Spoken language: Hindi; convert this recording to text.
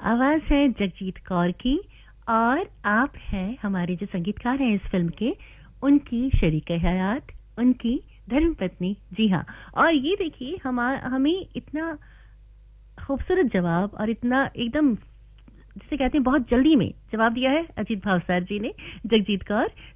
आवाज है जगजीत कौर की और आप हैं हमारे जो संगीतकार हैं इस फिल्म के, उनकी शरीक हयात, उनकी धर्मपत्नी। जी हाँ, और ये देखिए हमें इतना खूबसूरत जवाब और इतना एकदम जिसे कहते हैं बहुत जल्दी में जवाब दिया है अजीत भावसार जी ने, जगजीत कौर।